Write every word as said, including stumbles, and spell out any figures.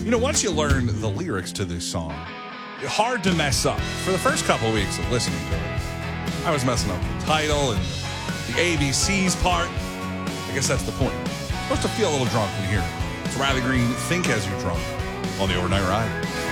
You know, once you learn the lyrics to this song, hard to mess up. For the first couple of weeks of listening to it, I was messing up the title and the A B Cs part. I guess that's the point. You're supposed to feel a little drunk when you hear it. It's Riley Green, Think As You're Drunk on the Overnight Ride.